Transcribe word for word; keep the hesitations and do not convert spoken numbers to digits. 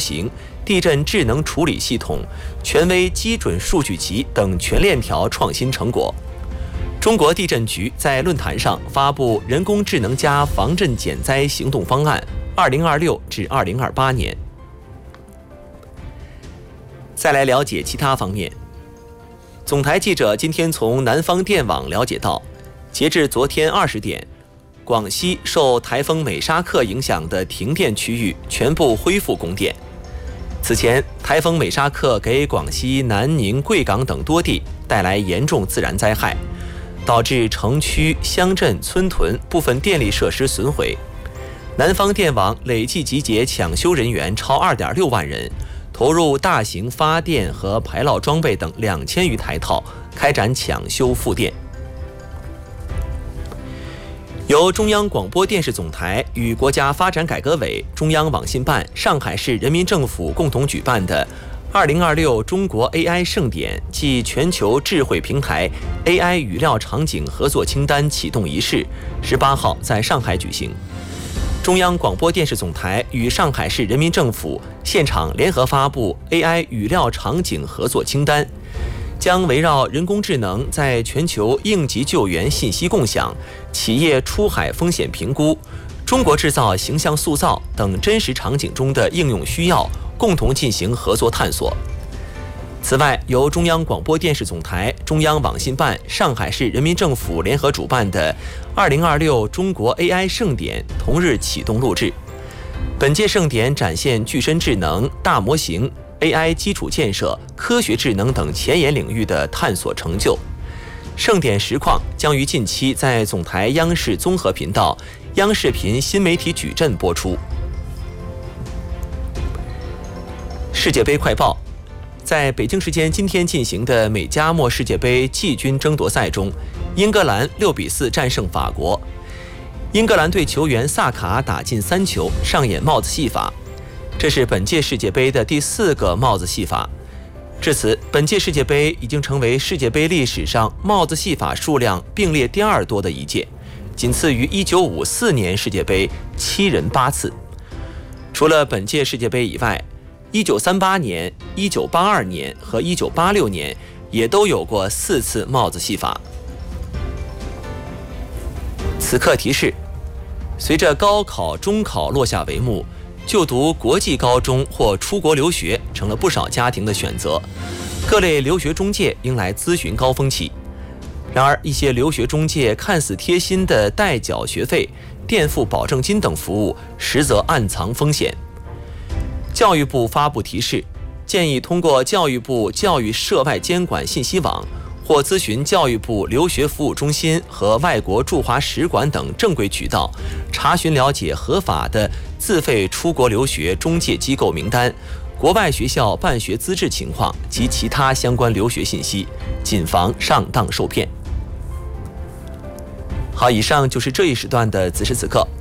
型、地震智能处理系统、权威基准数据集等全链条创新成果。中国地震局在论坛上发布人工智能加防震减灾行动方案二零二六至二零二八年。再来了解其他方面。总台记者今天从南方电网了解到，截至昨天二十点，广西受台风美沙克影响的停电区域全部恢复供电。此前，台风美沙克给广西南宁、贵港等多地带来严重自然灾害，导致城区、乡镇、村屯部分电力设施损毁。南方电网累计集结抢修人员超二点六万人，投入大型发电和排涝装备等两千余台套，开展抢修复电。由中央广播电视总台与国家发展改革委、中央网信办、上海市人民政府共同举办的二零二六中国 A I 盛典暨全球智慧平台 A I 语料场景合作清单启动仪式十八号在上海举行。中央广播电视总台与上海市人民政府现场联合发布 A I 语料场景合作清单，将围绕人工智能在全球应急救援信息共享、企业出海风险评估、中国制造形象塑造等真实场景中的应用需要，共同进行合作探索。此外，由中央广播电视总台、中央网信办、上海市人民政府联合主办的二零二六中国 A I 盛典同日启动录制。本届盛典展现具身智能、大模型、A I 基础建设、科学智能等前沿领域的探索成就。盛典实况将于近期在总台央视综合频道、央视频新媒体矩阵播出。世界杯快报。在北京时间今天进行的美加墨世界杯季军争夺赛中，英格兰六比四战胜法国。英格兰队球员萨卡打进三球，上演帽子戏法。这是本届世界杯的第四个帽子戏法。至此，本届世界杯已经成为世界杯历史上帽子戏法数量并列第二多的一届，仅次于一九五四年世界杯七人八次。除了本届世界杯以外，一九三八年、一九八二年和一九八六年也都有过四次帽子戏法。此刻提示：随着高考、中考落下帷幕，就读国际高中或出国留学成了不少家庭的选择，各类留学中介迎来咨询高峰期。然而，一些留学中介看似贴心的代缴学费、垫付保证金等服务，实则暗藏风险。教育部发布提示，建议通过教育部教育涉外监管信息网或咨询教育部留学服务中心和外国驻华使馆等正规渠道，查询了解合法的自费出国留学中介机构名单、国外学校办学资质情况及其他相关留学信息，谨防上当受骗。好，以上就是这一时段的此时此刻。